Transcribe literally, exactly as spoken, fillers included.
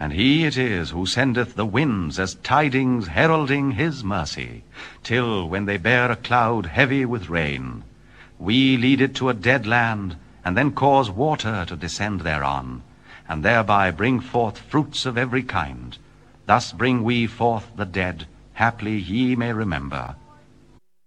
And he it is who sendeth the winds as tidings heralding his mercy, till when they bear a cloud heavy with rain, we lead it to a dead land, and then cause water to descend thereon, and thereby bring forth fruits of every kind. Thus bring we forth the dead, haply ye may remember.